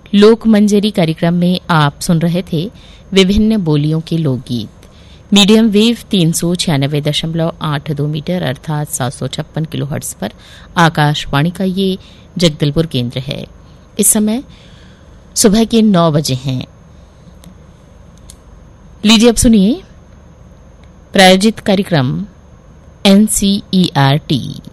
लोक मंजरी कार्यक्रम में आप सुन रहे थे विभिन्न बोलियों के लोकगीत। मीडियम वेव 396.82 मीटर अर्थात 756 किलोहर्ट्ज पर आकाशवाणी का ये जगदलपुर केंद्र है। इस समय सुबह के 9 बजे हैं। लीजिए अब सुनिए प्रायोजित कार्यक्रम NCERT।